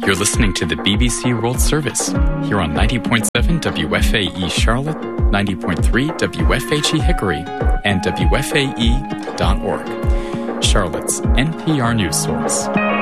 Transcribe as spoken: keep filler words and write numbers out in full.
You're listening to the B B C World Service here on ninety point seven W F A E Charlotte, ninety point three W F H E Hickory, and W F A E dot org. Charlotte's N P R news source.